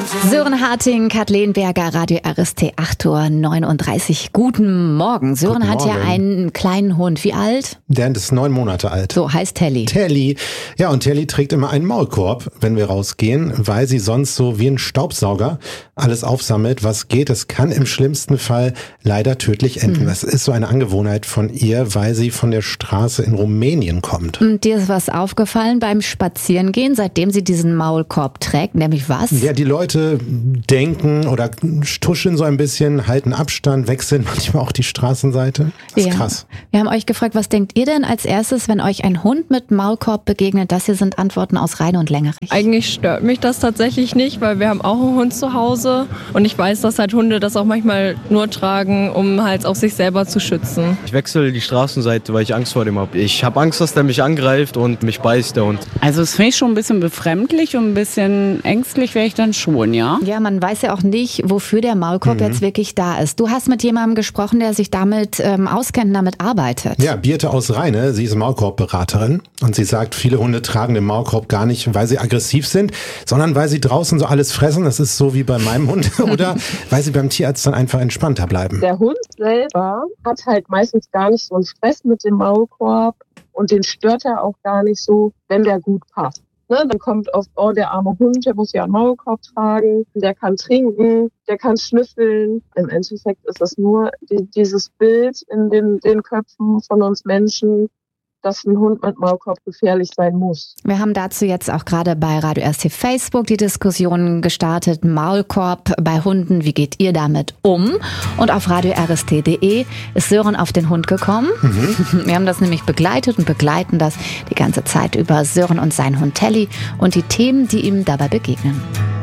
Sören Harting, Kathleen Berger, Radio RST, 8:39 Uhr. Guten Morgen. Sören hat ja einen kleinen Hund. Wie alt? Der ist 9 Monate alt. So heißt Telly. Telly. Ja, und Telly trägt immer einen Maulkorb, wenn wir rausgehen, weil sie sonst so wie ein Staubsauger alles aufsammelt, was geht. Es kann im schlimmsten Fall leider tödlich enden. Das ist so eine Angewohnheit von ihr, weil sie von der Straße in Rumänien kommt. Und dir ist was aufgefallen beim Spazierengehen, seitdem sie diesen Maulkorb trägt? Nämlich was? Ja, die Leute denken oder tuscheln so ein bisschen, halten Abstand, wechseln manchmal auch die Straßenseite. Das ist krass. Wir haben euch gefragt, was denkt ihr denn als erstes, wenn euch ein Hund mit Maulkorb begegnet? Das hier sind Antworten aus Rheine und Lengerich. Eigentlich stört mich das tatsächlich nicht, weil wir haben auch einen Hund zu Hause und ich weiß, dass halt Hunde das auch manchmal nur tragen, um halt auch sich selber zu schützen. Ich wechsle die Straßenseite, weil ich Angst vor dem habe. Ich habe Angst, dass der mich angreift und mich beißt, der Hund. Also es finde ich schon ein bisschen befremdlich und ein bisschen ängstlich wäre ich dann schon, ja. Ja, man weiß ja auch nicht, wofür der Maulkorb jetzt wirklich da ist. Du hast mit jemandem gesprochen, der sich damit auskennt, damit arbeitet. Ja, Birte aus Rheine, sie ist Maulkorbberaterin und sie sagt, viele Hunde tragen den Maulkorb gar nicht, weil sie aggressiv sind, sondern weil sie draußen so alles fressen. Das ist so wie bei meinem Hund oder weil sie beim Tierarzt dann einfach entspannter bleiben. Der Hund selber hat halt meistens gar nicht so einen Stress mit dem Maulkorb und den stört er auch gar nicht so, wenn der gut passt. Ne, dann kommt oft, oh, der arme Hund, der muss ja einen Maulkorb tragen, der kann trinken, der kann schnüffeln. Im Endeffekt ist es nur dieses Bild in den Köpfen von uns Menschen, dass ein Hund mit Maulkorb gefährlich sein muss. Wir haben dazu jetzt auch gerade bei Radio RST Facebook die Diskussion gestartet. Maulkorb bei Hunden, wie geht ihr damit um? Und auf radio-rst.de ist Sören auf den Hund gekommen. Wir haben das nämlich begleitet und begleiten das die ganze Zeit über Sören und sein Hund Telly und die Themen, die ihm dabei begegnen.